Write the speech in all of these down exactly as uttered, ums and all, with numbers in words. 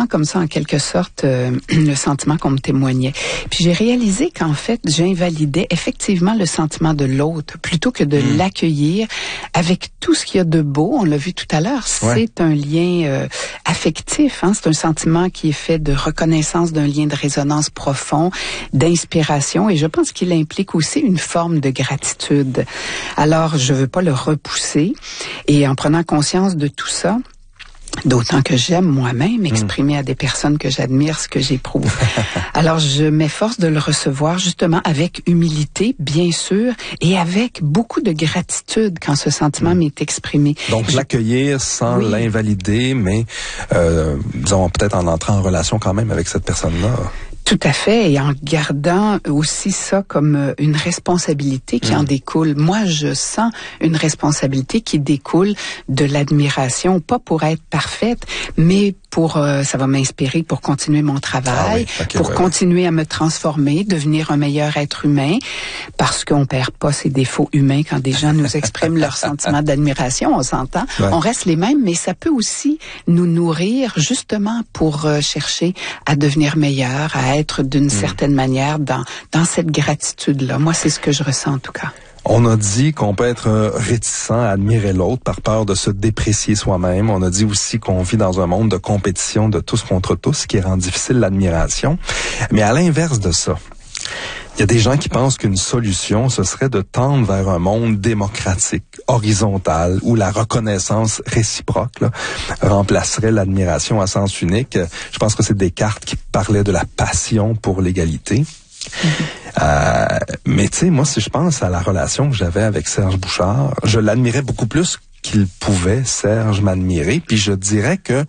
ressens comme ça en quelque sorte euh, le sentiment qu'on me témoignait. Puis j'ai réalisé qu'en fait, j'invalidais effectivement le sentiment de l'autre plutôt que de mmh. l'accueillir avec tout ce qu'il y a de beau. On l'a vu tout à l'heure, ouais. c'est un lien euh, affectif. Hein? C'est un sentiment qui est fait de reconnaissance d'un lien de résonance profond, d'inspiration, et je pense qu'il implique aussi une forme de gratitude. Alors, je veux pas le repousser, et en prenant conscience de tout ça, d'autant que j'aime moi-même exprimer mmh. à des personnes que j'admire ce que j'éprouve. Alors, je m'efforce de le recevoir justement avec humilité, bien sûr, et avec beaucoup de gratitude quand ce sentiment mmh. m'est exprimé. Donc, je... l'accueillir sans oui. l'invalider, mais euh, disons peut-être en entrant en relation quand même avec cette personne-là. Tout à fait, et en gardant aussi ça comme une responsabilité qui mmh. en découle. Moi, je sens une responsabilité qui découle de l'admiration, pas pour être parfaite, mais pour euh, ça va m'inspirer pour continuer mon travail, ah oui, okay, pour ouais, continuer ouais. à me transformer, devenir un meilleur être humain, parce qu'on perd pas ses défauts humains quand des gens nous expriment leur sentiment d'admiration, on s'entend. Ouais. On reste les mêmes, mais ça peut aussi nous nourrir justement pour euh, chercher à devenir meilleur, à être d'une mmh. certaine manière dans dans cette gratitude-là. Moi, c'est ce que je ressens en tout cas. On a dit qu'on peut être réticent à admirer l'autre par peur de se déprécier soi-même. On a dit aussi qu'on vit dans un monde de compétition de tous contre tous, ce qui rend difficile l'admiration. Mais à l'inverse de ça, il y a des gens qui pensent qu'une solution, ce serait de tendre vers un monde démocratique, horizontal, où la reconnaissance réciproque là, remplacerait l'admiration à sens unique. Je pense que c'est Descartes qui parlait de la passion pour l'égalité. Mm-hmm. Euh, mais tu sais, moi, si je pense à la relation que j'avais avec Serge Bouchard, je l'admirais beaucoup plus qu'il pouvait, Serge, m'admirer. Puis je dirais que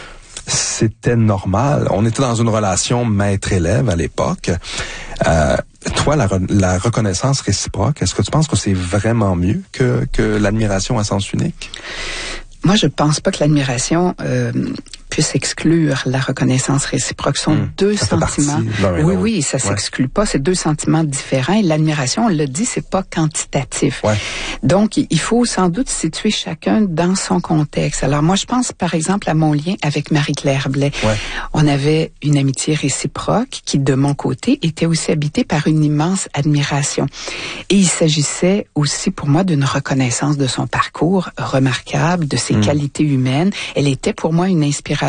c'était normal. On était dans une relation maître-élève à l'époque. Euh, toi, la, la reconnaissance réciproque, est-ce que tu penses que c'est vraiment mieux que, que l'admiration à sens unique? Moi, je pense pas que l'admiration euh, puisse exclure la reconnaissance réciproque. Ce sont mmh, deux sentiments. Oui, oui, oui, ça s'exclut ouais. pas. C'est deux sentiments différents. Et l'admiration, on l'a dit, c'est pas quantitatif. Ouais. Donc, il faut sans doute situer chacun dans son contexte. Alors, moi, je pense, par exemple, à mon lien avec Marie-Claire Blais. Ouais. On avait une amitié réciproque qui, de mon côté, était aussi habitée par une immense admiration. Et il s'agissait aussi, pour moi, d'une reconnaissance de son parcours remarquable, de ses mmh. qualités humaines. Elle était, pour moi, une inspiration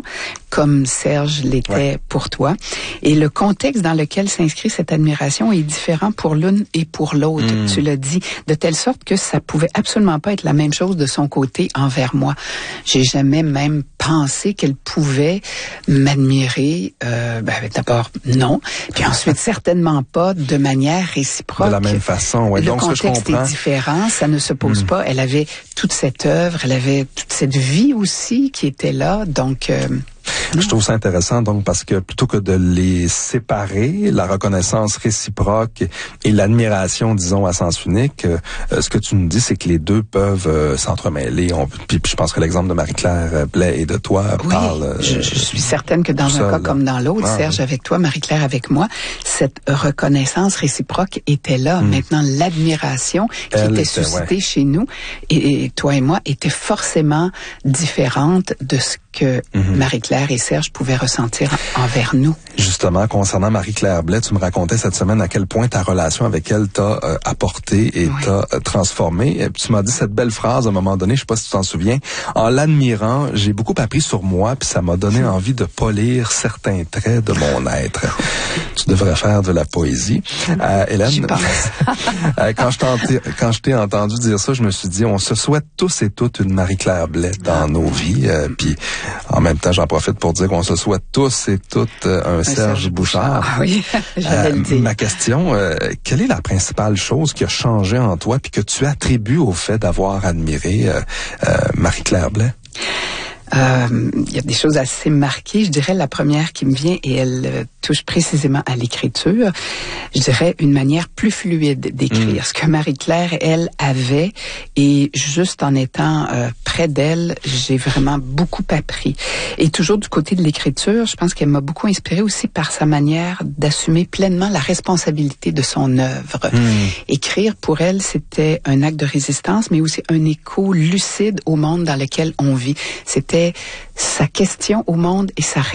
comme Serge l'était ouais. pour toi. Et le contexte dans lequel s'inscrit cette admiration est différent pour l'une et pour l'autre, mmh. tu l'as dit, de telle sorte que ça pouvait absolument pas être la même chose de son côté envers moi. J'ai jamais même pensé qu'elle pouvait m'admirer. Euh, ben, d'abord, non. Puis ensuite, certainement pas de manière réciproque. De la même façon, ouais. Le Donc, contexte ce que je comprends... est différent, ça ne se pose mmh. pas. Elle avait toute cette œuvre, elle avait toute cette vie aussi qui était là. Donc, euh, je trouve ça intéressant, donc, parce que plutôt que de les séparer, la reconnaissance réciproque et l'admiration, disons, à sens unique, euh, ce que tu nous dis, c'est que les deux peuvent euh, s'entremêler. On, puis, puis je pense que l'exemple de Marie-Claire Blais et de toi oui, parle... Euh, je, je suis certaine que dans un seul, cas comme dans l'autre, ah, Serge oui. avec toi, Marie-Claire avec moi, cette reconnaissance réciproque était là. Hum. Maintenant, l'admiration qui Elle était, était suscitée ouais. chez nous, et, et toi et moi, était forcément différente de ce que mm-hmm. Marie-Claire et Serge pouvaient ressentir envers nous. Justement, concernant Marie-Claire Blais, tu me racontais cette semaine à quel point ta relation avec elle t'a euh, apporté et oui. t'a euh, transformé. Et tu m'as dit cette belle phrase à un moment donné, je sais pas si tu t'en souviens, en l'admirant, j'ai beaucoup appris sur moi, puis ça m'a donné mmh. envie de polir certains traits de mon être. Tu devrais faire de la poésie. Euh, Hélène, euh, quand je t'ai quand je t'ai entendu dire ça, je me suis dit, on se souhaite tous et toutes une Marie-Claire Blais dans nos vies, euh, puis en même temps, j'en profite pour dire qu'on se souhaite tous et toutes euh, un, un Serge, Serge Bouchard. Ah oui, j'allais euh, le dire. Ma question, euh, quelle est la principale chose qui a changé en toi puis que tu attribues au fait d'avoir admiré euh, euh, Marie-Claire Blais? Euh, il y a des choses assez marquées. Je dirais la première qui me vient, et elle euh, touche précisément à l'écriture, je dirais une manière plus fluide d'écrire. Mmh. Ce que Marie-Claire, elle, avait, et juste en étant euh, près d'elle, j'ai vraiment beaucoup appris. Et toujours du côté de l'écriture, je pense qu'elle m'a beaucoup inspirée aussi par sa manière d'assumer pleinement la responsabilité de son œuvre. Mmh. Écrire, pour elle, c'était un acte de résistance, mais aussi un écho lucide au monde dans lequel on vit. C'était sa question au monde et sa